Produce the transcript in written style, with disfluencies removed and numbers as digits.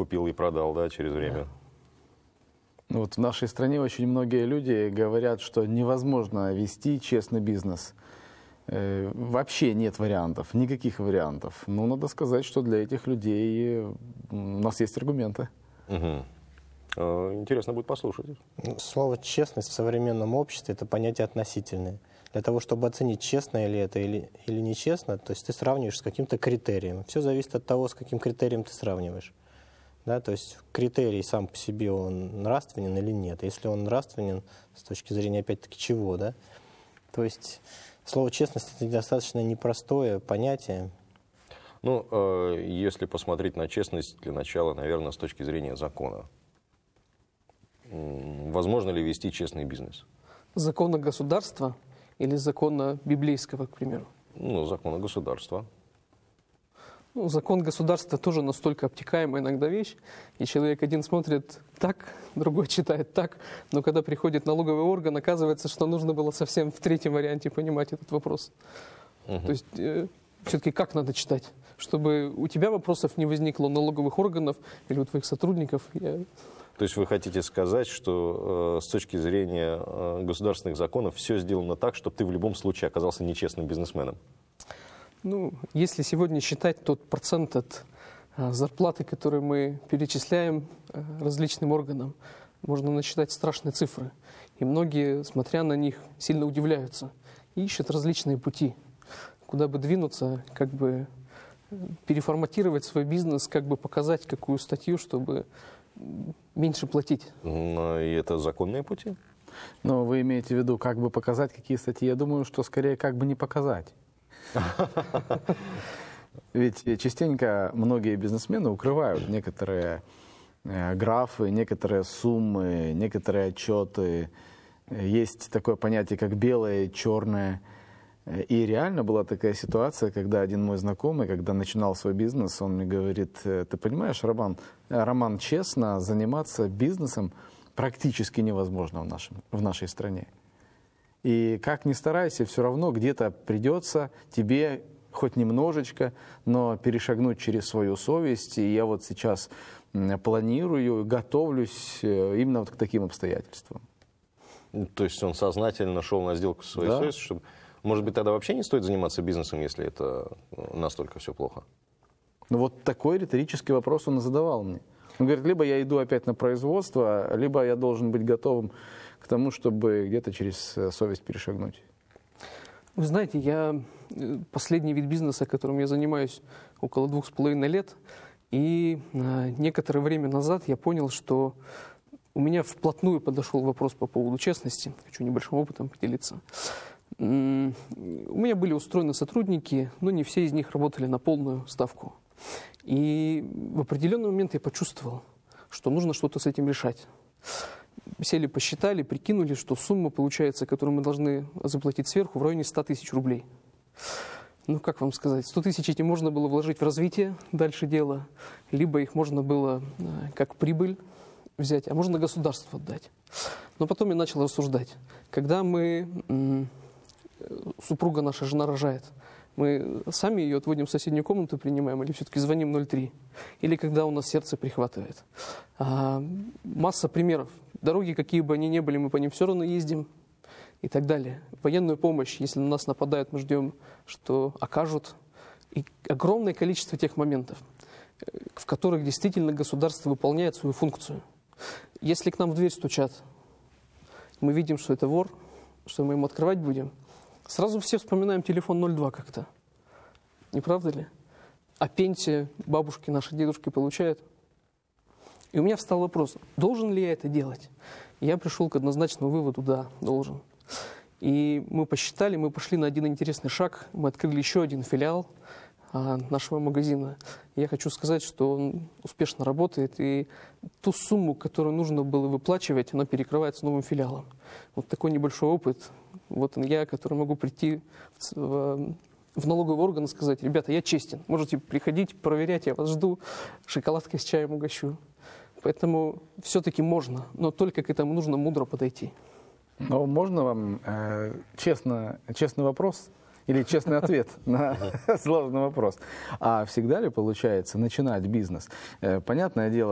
купил и продал, да, через время. Ну вот в нашей стране очень многие люди говорят, что невозможно вести честный бизнес. Вообще нет вариантов, никаких вариантов. Но надо сказать, что для этих людей у нас есть аргументы. Угу. Интересно будет послушать. Слово «честность» в современном обществе – это понятие относительное. Для того, чтобы оценить, честно ли это или нечестно, то есть ты сравниваешь с каким-то критерием. Все зависит от того, с каким критерием ты сравниваешь. Да, то есть критерий сам по себе, он нравственен или нет. Если он нравственен, с точки зрения, опять-таки, чего, да? То есть слово «честность» – это достаточно непростое понятие. Ну, если посмотреть на честность, для начала, наверное, с точки зрения закона. Возможно ли вести честный бизнес? Закона государства или закона библейского, к примеру? Ну, закона государства. Ну, закон государства тоже настолько обтекаемая иногда вещь, и человек один смотрит так, другой читает так, но когда приходит налоговый орган, оказывается, что нужно было совсем в третьем варианте понимать этот вопрос. То есть все-таки как надо читать? Чтобы у тебя вопросов не возникло у налоговых органов или у твоих сотрудников. То есть вы хотите сказать, что с точки зрения государственных законов все сделано так, чтобы ты в любом случае оказался нечестным бизнесменом? Ну, если сегодня считать тот процент от зарплаты, который мы перечисляем различным органам, можно насчитать страшные цифры. И многие, смотря на них, сильно удивляются и ищут различные пути, куда бы двинуться, как бы переформатировать свой бизнес, как бы показать какую статью, чтобы меньше платить. И это законные пути? Но вы имеете в виду, как бы показать, какие статьи? Я думаю, что скорее как бы не показать. Ведь частенько многие бизнесмены укрывают некоторые графы, некоторые суммы, некоторые отчеты. Есть такое понятие, как белое и черное. И реально была такая ситуация, когда один мой знакомый, когда начинал свой бизнес, он мне говорит: ты понимаешь, Роман, честно заниматься бизнесом практически невозможно в нашей стране. И как ни старайся, все равно где-то придется тебе хоть немножечко, но перешагнуть через свою совесть. И я вот сейчас планирую, готовлюсь именно вот к таким обстоятельствам. То есть он сознательно шел на сделку со своей совестью, чтобы... Может быть, тогда вообще не стоит заниматься бизнесом, если это настолько все плохо? Ну вот такой риторический вопрос он и задавал мне. Он говорит, либо я иду опять на производство, либо я должен быть готовым к тому, чтобы где-то через совесть перешагнуть. Вы знаете, я последний вид бизнеса, которым я занимаюсь около 2,5 лет, и некоторое время назад я понял, что у меня вплотную подошел вопрос по поводу честности. Хочу небольшим опытом поделиться. У меня были устроены сотрудники, но не все из них работали на полную ставку. И в определенный момент я почувствовал, что нужно что-то с этим решать. Сели, посчитали, прикинули, что сумма получается, которую мы должны заплатить сверху, в районе 100 тысяч рублей. Ну, как вам сказать, 100 тысяч эти можно было вложить в развитие, дальше дело, либо их можно было как прибыль взять, а можно государству отдать. Но потом я начал рассуждать. Когда супруга наша, жена рожает, мы сами ее отводим в соседнюю комнату, принимаем, или все-таки звоним 03, или когда у нас сердце прихватывает. Масса примеров. Дороги, какие бы они ни были, мы по ним все равно ездим и так далее. Военную помощь, если на нас нападают, мы ждем, что окажут. И огромное количество тех моментов, в которых действительно государство выполняет свою функцию. Если к нам в дверь стучат, мы видим, что это вор, что мы ему открывать будем, сразу все вспоминаем телефон 02 как-то. Не правда ли? А пенсия бабушки, наши дедушки получают. И у меня встал вопрос, должен ли я это делать? Я пришел к однозначному выводу, да, должен. И мы посчитали, мы пошли на один интересный шаг. Мы открыли еще один филиал нашего магазина. Я хочу сказать, что он успешно работает, и ту сумму, которую нужно было выплачивать, она перекрывается новым филиалом. Вот такой небольшой опыт. Вот я, который могу прийти в налоговый орган и сказать, ребята, я честен, можете приходить, проверять, я вас жду, шоколадкой с чаем угощу. Поэтому все-таки можно, но только к этому нужно мудро подойти. Но можно вам честный вопрос или честный ответ на сложный вопрос? А всегда ли получается начинать бизнес? Понятное дело,